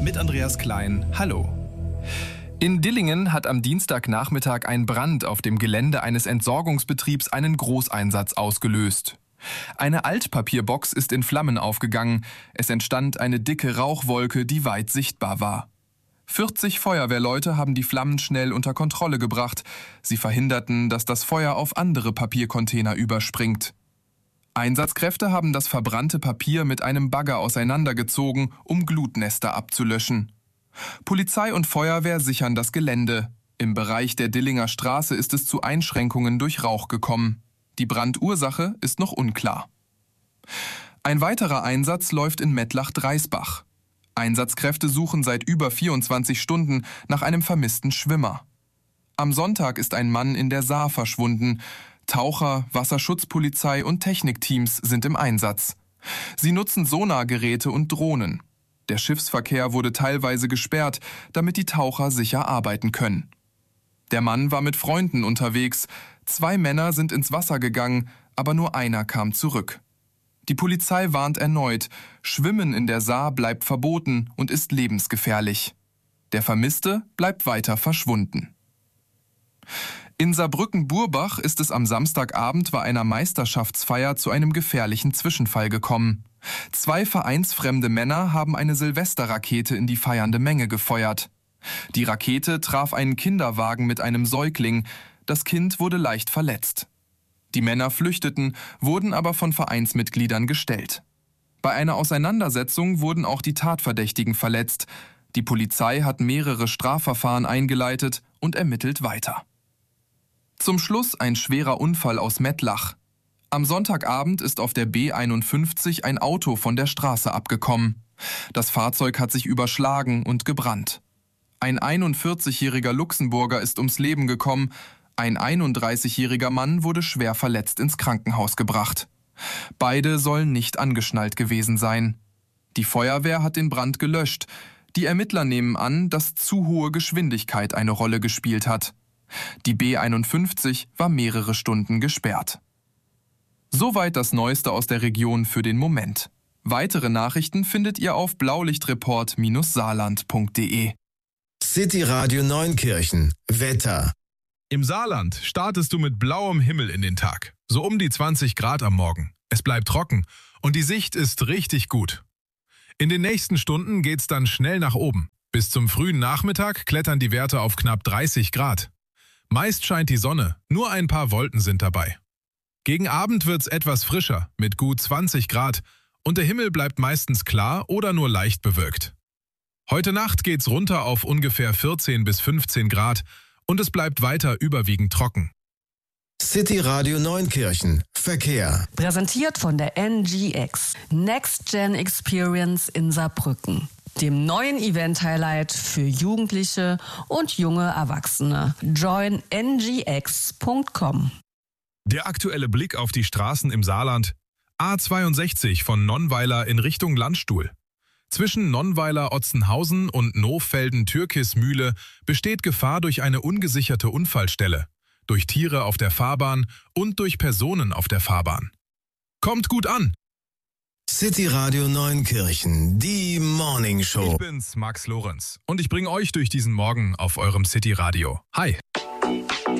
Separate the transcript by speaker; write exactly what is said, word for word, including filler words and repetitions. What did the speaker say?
Speaker 1: mit Andreas Klein. Hallo. In Dillingen hat am Dienstagnachmittag ein Brand auf dem Gelände eines Entsorgungsbetriebs einen Großeinsatz ausgelöst. Eine Altpapierbox ist in Flammen aufgegangen. Es entstand eine dicke Rauchwolke, die weit sichtbar war. vierzig Feuerwehrleute haben die Flammen schnell unter Kontrolle gebracht. Sie verhinderten, dass das Feuer auf andere Papiercontainer überspringt. Einsatzkräfte haben das verbrannte Papier mit einem Bagger auseinandergezogen, um Glutnester abzulöschen. Polizei und Feuerwehr sichern das Gelände. Im Bereich der Dillinger Straße ist es zu Einschränkungen durch Rauch gekommen. Die Brandursache ist noch unklar. Ein weiterer Einsatz läuft in Mettlach-Dreisbach. Einsatzkräfte suchen seit über vierundzwanzig Stunden nach einem vermissten Schwimmer. Am Sonntag ist ein Mann in der Saar verschwunden. Taucher, Wasserschutzpolizei und Technikteams sind im Einsatz. Sie nutzen Sonargeräte und Drohnen. Der Schiffsverkehr wurde teilweise gesperrt, damit die Taucher sicher arbeiten können. Der Mann war mit Freunden unterwegs. Zwei Männer sind ins Wasser gegangen, aber nur einer kam zurück. Die Polizei warnt erneut, Schwimmen in der Saar bleibt verboten und ist lebensgefährlich. Der Vermisste bleibt weiter verschwunden. In Saarbrücken-Burbach ist es am Samstagabend bei einer Meisterschaftsfeier zu einem gefährlichen Zwischenfall gekommen. Zwei vereinsfremde Männer haben eine Silvesterrakete in die feiernde Menge gefeuert. Die Rakete traf einen Kinderwagen mit einem Säugling. Das Kind wurde leicht verletzt. Die Männer flüchteten, wurden aber von Vereinsmitgliedern gestellt. Bei einer Auseinandersetzung wurden auch die Tatverdächtigen verletzt. Die Polizei hat mehrere Strafverfahren eingeleitet und ermittelt weiter. Zum Schluss ein schwerer Unfall aus Mettlach. Am Sonntagabend ist auf der B einundfünfzig ein Auto von der Straße abgekommen. Das Fahrzeug hat sich überschlagen und gebrannt. Ein einundvierzigjähriger Luxemburger ist ums Leben gekommen. Ein einunddreißigjähriger Mann wurde schwer verletzt ins Krankenhaus gebracht. Beide sollen nicht angeschnallt gewesen sein. Die Feuerwehr hat den Brand gelöscht. Die Ermittler nehmen an, dass zu hohe Geschwindigkeit eine Rolle gespielt hat. Die B einundfünfzig war mehrere Stunden gesperrt. Soweit das Neueste aus der Region für den Moment. Weitere Nachrichten findet ihr auf blaulichtreport saarland punkt de.
Speaker 2: City Radio Neunkirchen. Wetter.
Speaker 3: Im Saarland startest du mit blauem Himmel in den Tag. So um die zwanzig Grad am Morgen. Es bleibt trocken und die Sicht ist richtig gut. In den nächsten Stunden geht's dann schnell nach oben. Bis zum frühen Nachmittag klettern die Werte auf knapp dreißig Grad. Meist scheint die Sonne, nur ein paar Wolken sind dabei. Gegen Abend wird's etwas frischer, mit gut zwanzig Grad und der Himmel bleibt meistens klar oder nur leicht bewölkt. Heute Nacht geht's runter auf ungefähr vierzehn bis fünfzehn Grad und es bleibt weiter überwiegend trocken.
Speaker 2: City Radio Neunkirchen. Verkehr.
Speaker 4: Präsentiert von der N G X. Next Gen Experience in Saarbrücken. Dem neuen Event-Highlight für Jugendliche und junge Erwachsene. join n g x punkt com.
Speaker 3: Der aktuelle Blick auf die Straßen im Saarland. A zweiundsechzig von Nonnweiler in Richtung Landstuhl. Zwischen Nonnweiler-Otzenhausen und Nohfelden-Türkismühle besteht Gefahr durch eine ungesicherte Unfallstelle, durch Tiere auf der Fahrbahn und durch Personen auf der Fahrbahn. Kommt gut an!
Speaker 2: City Radio Neunkirchen, die Morning Show.
Speaker 3: Ich bin's, Max Lorenz, und ich bringe euch durch diesen Morgen auf eurem City Radio. Hi!